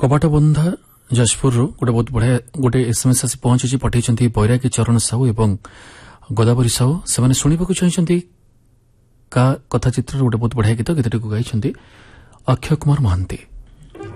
କବାଟବନ୍ଧା ଯାଜପୁରରୁ ଗୋଟେ ବହୁତ ବଢିଆ ଗୋଟେ ଏସଏମଏସ୍ ଆସି ପହଞ୍ଚୁଛି ପଠାଇଛନ୍ତି ବୈରାଗୀ ଚରଣ ସାହୁ ଏବଂ ଗୋଦାବରୀ ସାହୁ। ସେମାନେ ଶୁଣିବାକୁ ଚାହିଁଛନ୍ତି କା କଥା ଚିତ୍ରର ଗୋଟେ ବହୁତ ବଢିଆ ଗୀତଟିକୁ ଗାଇଛନ୍ତି ଅକ୍ଷୟ କୁମାର ମହାନ୍ତି।